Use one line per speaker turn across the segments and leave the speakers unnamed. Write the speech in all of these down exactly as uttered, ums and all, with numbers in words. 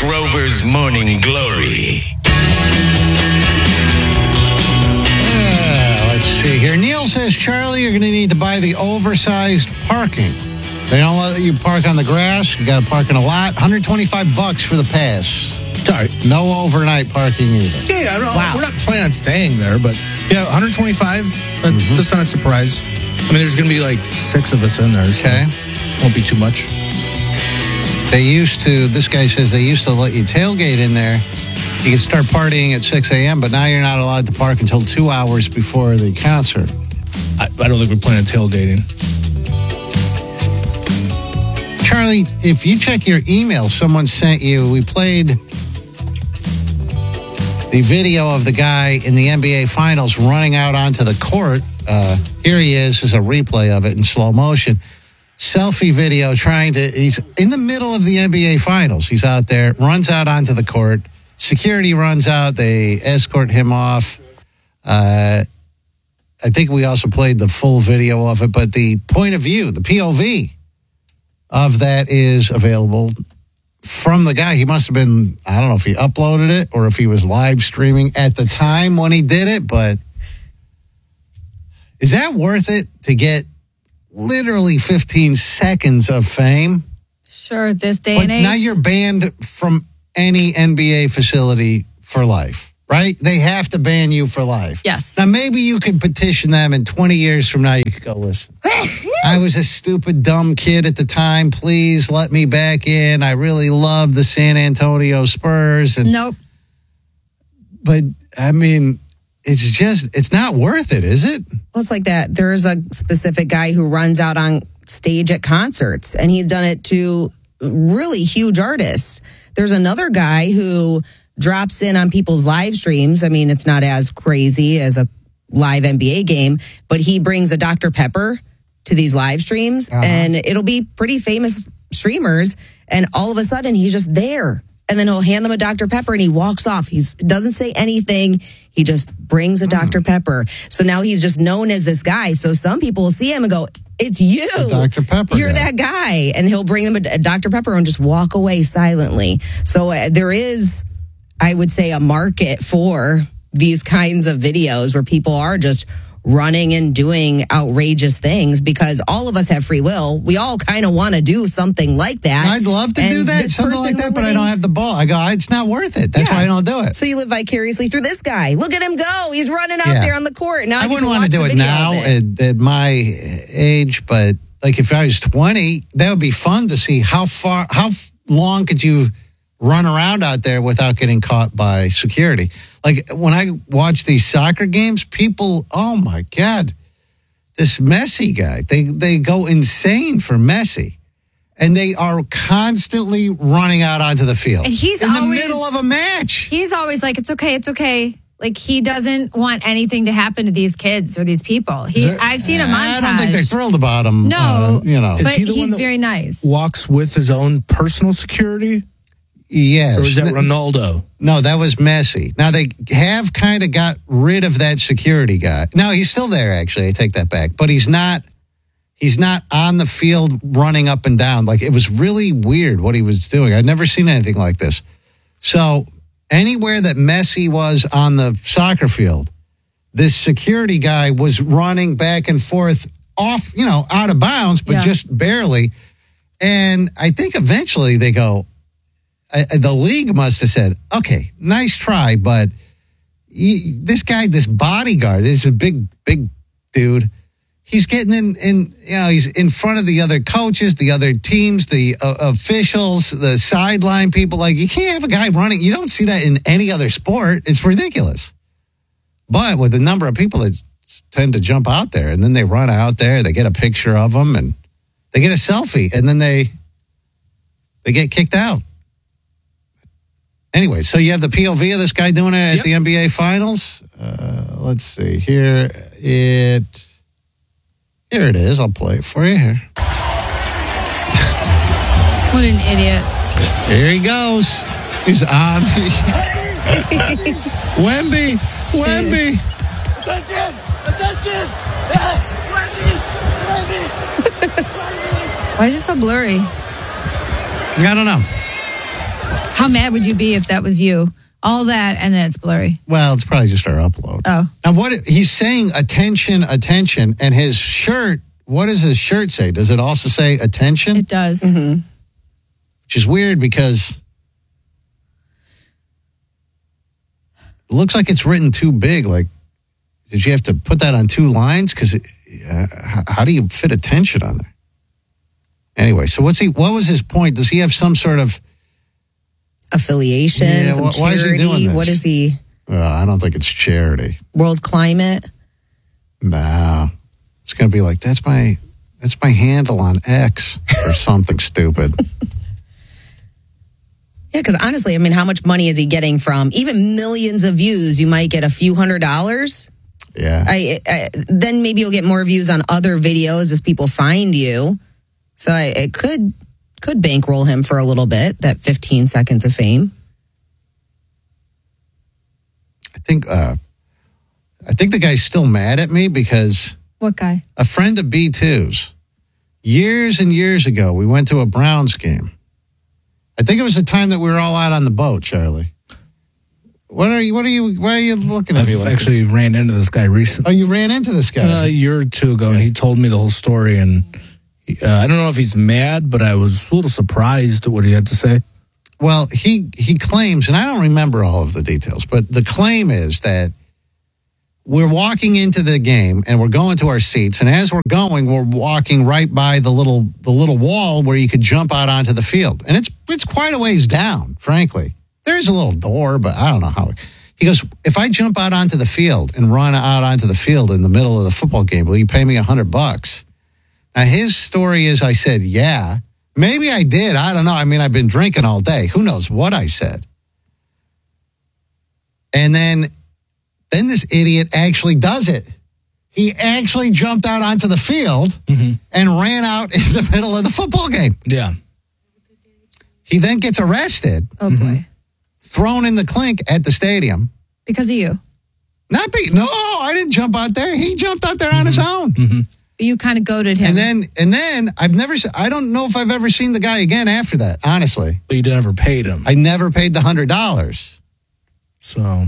Rover's Morning Glory.
Uh, let's see here. Neil says, Charlie, you're going to need to buy the oversized parking. They don't let you park on the grass. You got to park in a lot. one hundred twenty-five bucks for the pass.
Sorry.
No overnight parking either.
Yeah, I don't,
Wow.
we're not planning on staying there, but yeah, one hundred twenty-five. That,
Mm-hmm.
That's not a surprise. I mean, there's going to be like six of us in there. So
Okay.
won't be too much.
They used to, this guy says they used to let you tailgate in there. You could start partying at six a.m., but now you're not allowed to park until two hours before the concert.
I, I don't think we're planning on tailgating.
Charlie, if you check your email, someone sent you, we played the video of the guy in the N B A Finals running out onto the court. Uh, here he is, is a replay of it in slow motion. Selfie video trying to, he's in the middle of the N B A Finals. He's out there, runs out onto the court. Security runs out. They escort him off. Uh, I think we also played the full video of it, but the point of view, the P O V of that is available from the guy. He must have been, I don't know if he uploaded it or if he was live streaming at the time when he did it, but is that worth it to get literally fifteen seconds of fame?
Sure, this day
But
and age.
now you're banned from any N B A facility for life, right? They have to ban you for life.
Yes.
Now, maybe you can petition them and twenty years from now you could go, listen, I was a stupid, dumb kid at the time. Please let me back in. I really love the San Antonio Spurs. And,
Nope.
But, I mean, it's just, it's not worth it, is it?
Well, it's like that. There's a specific guy who runs out on stage at concerts, and he's done it to really huge artists. There's another guy who drops in on people's live streams. I mean, it's not as crazy as a live N B A game, but he brings a Doctor Pepper to these live streams,
Uh-huh.
and it'll be pretty famous streamers, and all of a sudden he's just there. And then he'll hand them a Doctor Pepper and he walks off. He doesn't say anything. He just brings a Doctor Pepper. So now he's just known as this guy. So some people will see him and go, it's you.
The Doctor Pepper
You're
guy.
that guy. And he'll bring them a, a Doctor Pepper and just walk away silently. So uh, there is, I would say, a market for these kinds of videos where people are just running and doing outrageous things because all of us have free will. We all kind of want to do something like that.
I'd love to
And
do that,
this
something like
person
that,
we're
but I
living-
don't have the ball. I go, it's not worth it. That's
Yeah.
why I don't do it.
So you live vicariously through this guy. Look at him go. He's running out
Yeah.
there on the court. Now I,
I
get
wouldn't
to
want to
watch
do
the
it
video
now
of it.
at, at my age, but like if I was twenty, that would be fun to see how far, how f- long could you run around out there without getting caught by security? Like when I watch these soccer games, people, oh my God, this Messi guy, they, they go insane for Messi. And they are constantly running out onto the field.
And he's
in the
always-
middle of a match.
He's always like, it's okay, it's okay. Like, he doesn't want anything to happen to these kids or these people. He,
there-
I've seen a montage.
I don't think they're thrilled about him.
No.
uh, you know.
Is
But
he the one
he's
that
very nice.
walks with his own personal security?
Yes.
Or is that Ronaldo?
No, that was Messi. Now, they have kind of got rid of that security guy. No, he's still there, actually. I take that back. But he's not he's not on the field running up and down. Like, it was really weird what he was doing. I'd never seen anything like this. So, anywhere that Messi was on the soccer field, this security guy was running back and forth off, you know, out of bounds, but
Yeah.
just barely. And I think eventually they go, I, the league must have said, okay, nice try, but he, this guy, this bodyguard, this is a big, big dude. He's getting in, in, you know, he's in front of the other coaches, the other teams, the uh, officials, the sideline people. Like, you can't have a guy running. You don't see that in any other sport. It's ridiculous. But with the number of people that tend to jump out there, and then they run out there, they get a picture of them, and they get a selfie, and then they they get kicked out. Anyway, so you have the P O V of this guy doing it at
Yep.
the N B A Finals. Uh, let's see here. It here it is. I'll play it for you here.
What an idiot.
Here he goes. He's on the Wemby. Wemby.
Attention! Attention! Yes! Wendy! Wendy!
Why is it so blurry?
I don't know.
How mad would you be if that was you? All that and then it's blurry.
Well, it's probably just our upload.
Oh.
Now, what he's saying, attention, attention, and his shirt, what does his shirt say? Does it also say attention?
It does.
Mm-hmm.
Which is weird because it looks like it's written too big. Like, did you have to put that on two lines? Because uh, how do you fit attention on there? Anyway, so what's he? What was his point? Does he have some sort of
affiliation,
Yeah,
some
wh- why is he
charity?
doing this?
What is he?
Uh, I don't think it's charity.
World Climate?
No, it's going to be like that's my that's my handle on X or something stupid.
Yeah, because honestly, I mean, how much money is he getting from even millions of views? You might get a few hundred dollars.
Yeah,
I, I then maybe you'll get more views on other videos as people find you. So I, it could could bankroll him for a little bit. That fifteen seconds of fame.
I think uh, I think the guy's still mad at me because
What guy?
a friend of B two's years and years ago, we went to a Browns game. I think it was the time that we were all out on the boat, Charlie. What are you? What are you? Why are you looking at me
I've
like
actually
this?
ran into this guy recently.
Oh, you ran into this guy.
Uh, a year or two ago, and he told me the whole story. And uh, I don't know if he's mad, but I was a little surprised at what he had to say.
Well, he he claims, and I don't remember all of the details, but the claim is that we're walking into the game and we're going to our seats, and as we're going, we're walking right by the little the little wall where you could jump out onto the field, and it's it's quite a ways down. Frankly, there is a little door, but I don't know how. He goes, if I jump out onto the field and run out onto the field in the middle of the football game, will you pay me a hundred bucks? Now his story is, I said, yeah. Maybe I did. I don't know. I mean, I've been drinking all day. Who knows what I said? And then, then this idiot actually does it. He actually jumped out onto the field
Mm-hmm.
and ran out in the middle of the football game.
Yeah.
He then gets arrested,
Oh boy.
thrown in the clink at the stadium.
Because of you.
Not be no, I didn't jump out there. He jumped out there on his own.
You kind of goaded him.
And then, and then I've never. se- I don't know if I've ever seen the guy again after that. Honestly,
But you never paid him.
I never paid the hundred dollars.
So
And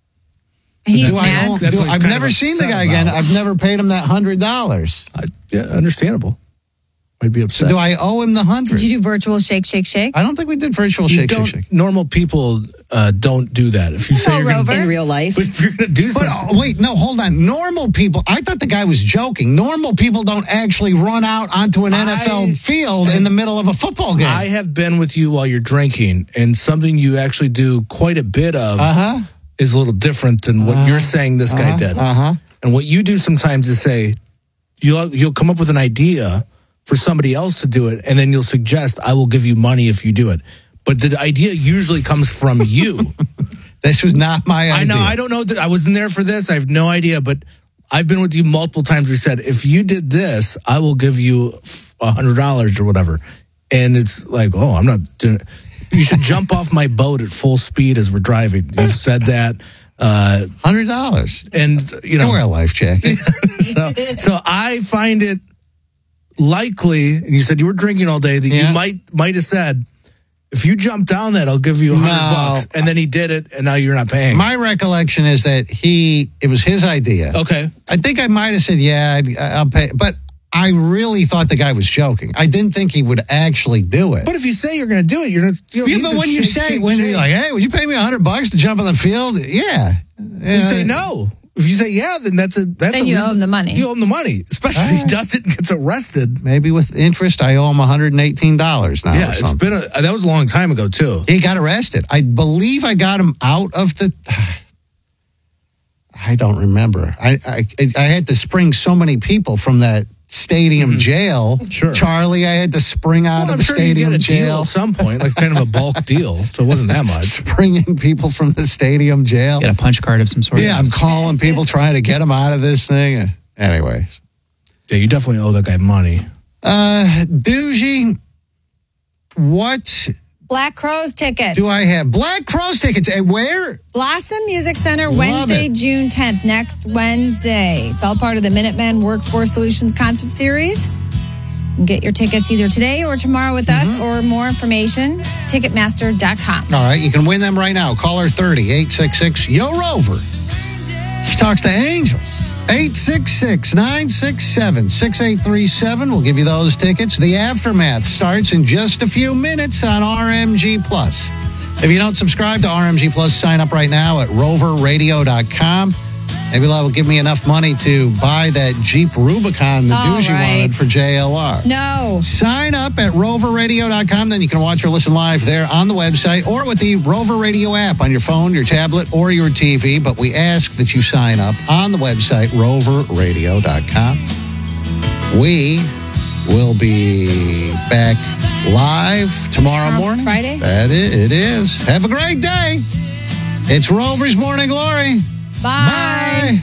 he's
Do I
mad.
own-
That's
do-
what he's
I've
kind
never
of
seen the
upset
guy again.
about.
I've never paid him that hundred dollars.
I, yeah, understandable. I'd be upset.
Do I owe him the hundred?
Did you do virtual shake, shake, shake?
I don't think we did virtual
You
shake, shake,
don't,
shake.
normal people uh, don't do that. If you say
Hello,
you're gonna,
Rover.
In real life.
but if you're going to do
But
something,
uh, wait, no, hold on. Normal people. I thought the guy was joking. Normal people don't actually run out onto an
I-
N F L field in the middle of a football game.
I have been with you while you're drinking, and something you actually do quite a bit of
Uh huh.
is a little different than what you're saying this guy did.
Uh huh.
And what you do sometimes is say, you'll you'll come up with an idea for somebody else to do it, and then you'll suggest, I will give you money if you do it. But the idea usually comes from you.
This was not my idea.
I know, I don't know, that I wasn't there for this, I have no idea, but I've been with you multiple times where you said, if you did this, I will give you a hundred dollars or whatever. And it's like, oh, I'm not doing it. You should jump off my boat at full speed as we're driving. You've said that. Uh,
Hundred dollars.
and, you know,
Wear a life jacket.
so, so I find it likely, and you said you were drinking all day, that
Yeah.
you might might have said, if you jump down that, I'll give you a hundred
No.
bucks. And then he did it, and now you're not paying.
My recollection is that he, it was his idea.
okay.
I think I might have said, yeah, I'd, I'll pay. But I really thought the guy was joking. I didn't think he would actually do it.
But if you say you're going to do it, you're going to. You,
yeah,
don't
but
need to
when you
shake,
say,
shake,
when
shake.
you're like, hey, would you pay me a hundred bucks to jump on the field? Yeah.
you say no. If you say yeah, then that's a that's
Then
a
you
legal-
owe him the money.
You owe him the money, especially if he does it and gets arrested.
Maybe with interest, I owe him one hundred eighteen dollars now.
Yeah,
or
it's
something.
been a that was a long time ago too.
He got arrested. I believe I got him out of the. I don't remember. I I, I had to spring so many people from that stadium jail.
Sure.
Charlie, I had to spring out
Well,
of
I'm
the
sure you
stadium
get a deal
jail.
at some point, like kind of a bulk deal. So it wasn't that much.
Springing people from the stadium jail.
Get a punch card of some sort.
Yeah, I'm calling people trying to get them out of this thing. Anyways,
Yeah, you definitely owe that guy money.
uh, Doogie, what
Black Crowes tickets.
do I have? Black Crowes tickets. And where?
Blossom Music Center,
Love
Wednesday,
it.
June tenth, next Wednesday. It's all part of the Minutemen Workforce Solutions concert series. You can get your tickets either today or tomorrow with us, or more information, Ticketmaster dot com.
All right, you can win them right now. Caller thirty, eight six six, Y O Rover. She talks to Angels. eight six six, nine six seven, six eight three seven. We'll give you those tickets. The Aftermath starts in just a few minutes on R M G Plus. If you don't subscribe to R M G Plus, sign up right now at rover radio dot com. Maybe that will give me enough money to buy that Jeep Rubicon that
All
Doogie
right.
wanted for J L R.
No.
Sign up at rover radio dot com. Then you can watch or listen live there on the website or with the Rover Radio app on your phone, your tablet, or your T V. But we ask that you sign up on the website, rover radio dot com. We will be back live tomorrow
Tomorrow's
morning.
Friday?
That is, it is. Have a great day. It's Rover's Morning Glory.
Bye.
Bye.